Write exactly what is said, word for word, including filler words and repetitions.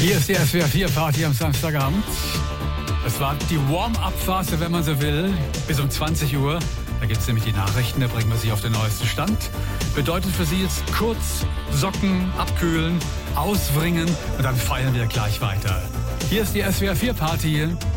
Hier ist die S W R vier Party am Samstagabend. Das war die Warm-up-Phase, wenn man so will, bis um zwanzig Uhr. Da gibt es nämlich die Nachrichten, da bringen wir Sie auf den neuesten Stand. Bedeutet für Sie jetzt kurz Socken, abkühlen, auswringen und dann feiern wir gleich weiter. Hier ist die S W R vier Party.